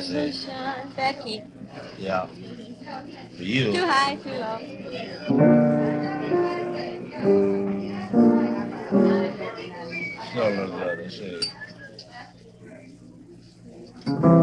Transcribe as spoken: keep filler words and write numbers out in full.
Sunshine. Becky. Yeah, for you. Too high, too low. No, no, no, that shit.